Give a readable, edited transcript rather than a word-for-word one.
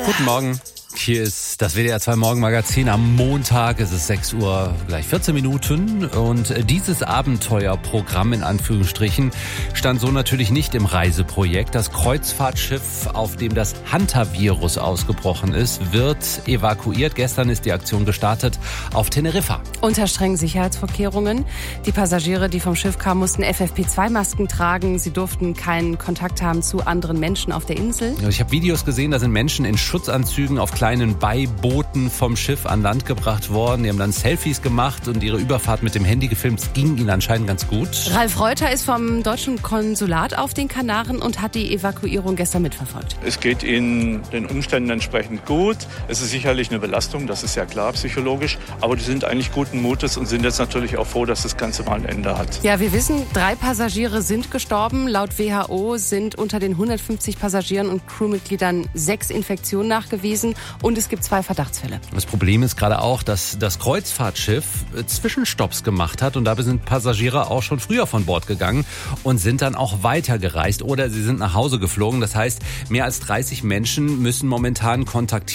Guten Morgen. Hier ist das WDR 2 Morgenmagazin am Montag. Es ist 6 Uhr, gleich 14 Minuten. Und dieses Abenteuerprogramm in Anführungsstrichen stand so natürlich nicht im Reiseprojekt. Das Kreuzfahrtschiff, auf dem das Hantavirus ausgebrochen ist, wird evakuiert. Gestern ist die Aktion gestartet auf Teneriffa. Unter strengen Sicherheitsvorkehrungen. Die Passagiere, die vom Schiff kamen, mussten FFP2-Masken tragen. Sie durften keinen Kontakt haben zu anderen Menschen auf der Insel. Ich habe Videos gesehen, da sind Menschen in Schutzanzügen auf kleinen Beibooten vom Schiff an Land gebracht worden. Die haben dann Selfies gemacht und ihre Überfahrt mit dem Handy gefilmt. Es ging ihnen anscheinend ganz gut. Ralf Reuter ist vom deutschen Konsulat auf den Kanaren und hat die Evakuierung gestern mitverfolgt. Es geht ihnen den Umständen entsprechend gut. Es ist sicherlich eine Belastung, das ist ja klar psychologisch. Aber die sind eigentlich guten Mutes und sind jetzt natürlich auch froh, dass das Ganze mal ein Ende hat. Ja, wir wissen, 3 Passagiere sind gestorben. Laut WHO sind unter den 150 Passagieren und Crewmitgliedern 6 Infektionen nachgewiesen. Und es gibt 2 Verdachtsfälle. Das Problem ist gerade auch, dass das Kreuzfahrtschiff Zwischenstopps gemacht hat und dabei sind Passagiere auch schon früher von Bord gegangen und sind dann auch weitergereist oder sie sind nach Hause geflogen. Das heißt, mehr als 30 Menschen müssen momentan kontaktiert